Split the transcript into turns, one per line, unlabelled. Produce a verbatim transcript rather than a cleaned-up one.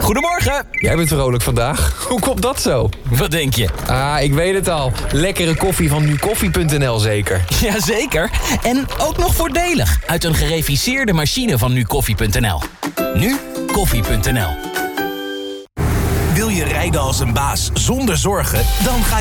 Goedemorgen.
Jij bent vrolijk vandaag. Hoe komt dat zo?
Wat denk je?
Ah, ik weet het al. Lekkere koffie van nu koffie punt n l zeker?
Jazeker. En ook nog voordelig. Uit een gereviseerde machine van nu koffie punt n l. nu koffie punt n l.
Wil je rijden als een baas zonder zorgen? Dan ga je